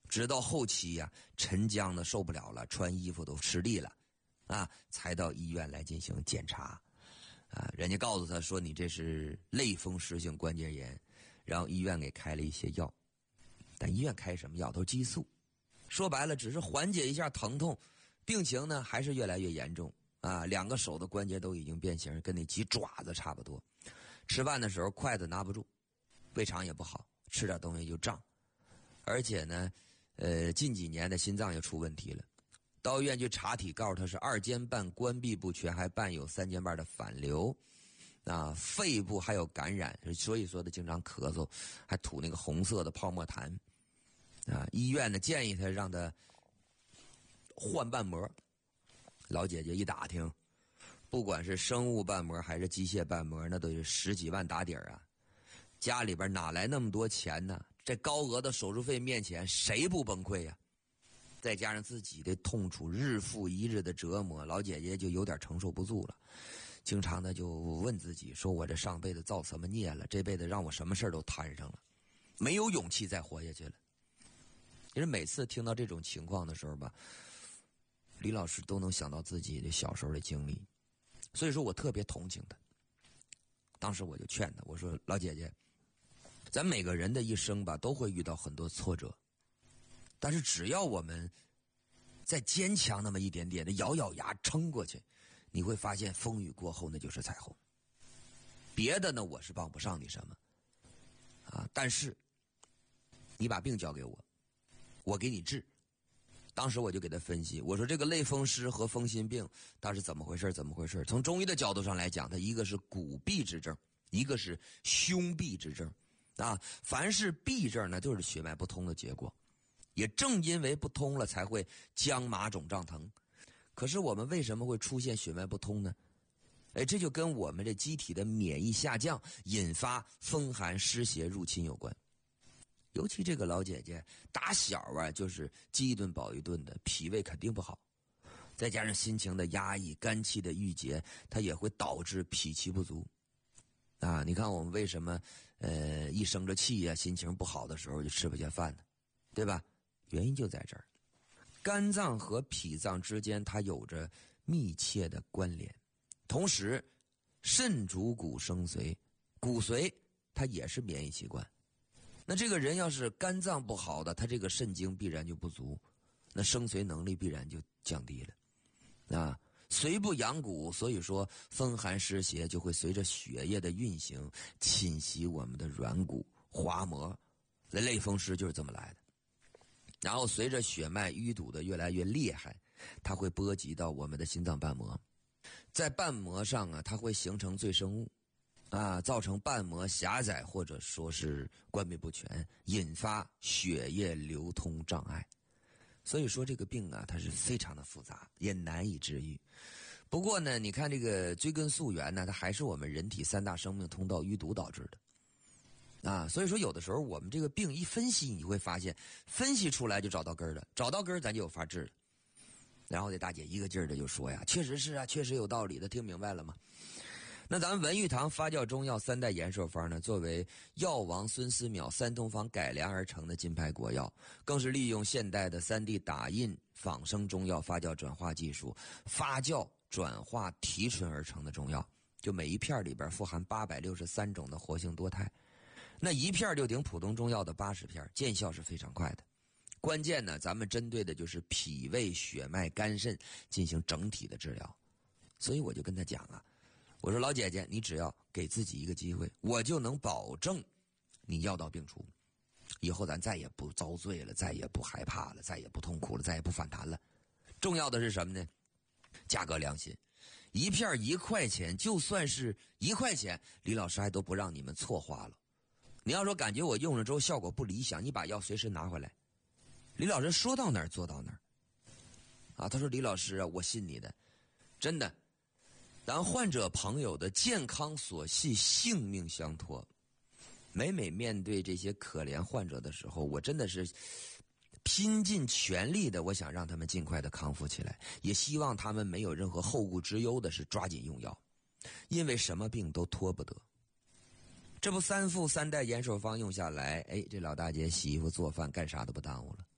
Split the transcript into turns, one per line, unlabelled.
直到后期呀，陈江呢受不了了，穿衣服都吃力了，才到医院来进行检查。人家告诉他说你这是类风湿性关节炎，然后医院给开了一些药，但医院开什么药都是激素，说白了只是缓解一下疼痛，病情呢还是越来越严重2个手的关节都已经变形，跟那鸡爪子差不多。吃饭的时候筷子拿不住，胃肠也不好，吃点东西就胀，而且呢近几年的心脏也出问题了。到医院去查体，告诉他是二尖瓣关闭不全，还伴有三尖瓣的反流，肺部还有感染，所以说他经常咳嗽，还吐那个红色的泡沫痰。医院呢建议他让他换瓣膜。老姐姐一打听，不管是生物瓣膜还是机械瓣膜，那都是10几万打底啊！家里边哪来那么多钱呢？这高额的手术费面前，谁不崩溃呀？再加上自己的痛楚，日复一日的折磨，老姐姐就有点承受不住了，经常的就问自己说：我这上辈子造什么孽了？这辈子让我什么事都摊上了，没有勇气再活下去了。其实每次听到这种情况的时候吧，李老师都能想到自己的小时候的经历，所以说我特别同情他。当时我就劝他，我说老姐姐，咱每个人的一生吧都会遇到很多挫折，但是只要我们再坚强那么一点点的咬咬牙撑过去，你会发现风雨过后那就是彩虹。别的呢我是帮不上你什么但是你把病交给我，我给你治。当时我就给他分析，我说这个类风湿和风心病它是怎么回事。从中医的角度上来讲，它一个是骨痹之症，一个是胸痹之症凡是痹症呢就是血脉不通的结果，也正因为不通了才会僵麻肿胀疼。可是我们为什么会出现血脉不通呢？这就跟我们这机体的免疫下降引发风寒湿邪入侵有关。尤其这个老姐姐打小就是饥一顿饱一顿的，脾胃肯定不好，再加上心情的压抑，肝气的郁结，它也会导致脾气不足你看我们为什么一生着气心情不好的时候就吃不下饭呢？对吧？原因就在这儿。肝脏和脾脏之间它有着密切的关联，同时肾主骨生髓，骨髓它也是免疫器官。那这个人要是肝脏不好的，他这个肾精必然就不足，那生髓能力必然就降低了髓不养骨，所以说风寒湿邪就会随着血液的运行侵袭我们的软骨滑膜，类风湿就是这么来的。然后随着血脉淤堵的越来越厉害，它会波及到我们的心脏瓣膜，在瓣膜上它会形成赘生物造成瓣膜狭窄或者说是关闭不全，引发血液流通障碍。所以说这个病它是非常的复杂，也难以治愈。不过呢，你看这个追根溯源呢，它还是我们人体3大生命通道淤堵导致的所以说有的时候我们这个病一分析，你会发现分析出来就找到根儿了，找到根儿咱就有法治了。然后这大姐一个劲儿的就说呀，确实是确实有道理的，听明白了吗？那咱们文玉堂发酵中药3代延寿方呢，作为药王孙思邈3东方改良而成的金牌国药，更是利用现代的3D 打印仿生中药发酵转化技术，发酵转化提纯而成的中药。就每一片里边富含863种的活性多肽，那一片就顶普通中药的80片，见效是非常快的。关键呢，咱们针对的就是脾胃、血脉、肝肾进行整体的治疗。所以我就跟他讲我说老姐姐，你只要给自己一个机会，我就能保证你药到病除，以后咱再也不遭罪了，再也不害怕了，再也不痛苦了，再也不反弹了。重要的是什么呢？价格良心，一片1块钱，就算是1块钱，李老师还都不让你们错花了。你要说感觉我用了之后效果不理想，你把药随时拿回来。李老师说到哪儿做到哪儿他说李老师我信你的，真的。咱患者朋友的健康所系，性命相托。每面对这些可怜患者的时候，我真的是拼尽全力的，我想让他们尽快的康复起来，也希望他们没有任何后顾之忧的是抓紧用药，因为什么病都拖不得。这不3副3代延寿方用下来，这老大姐洗衣服做饭干啥都不耽误了。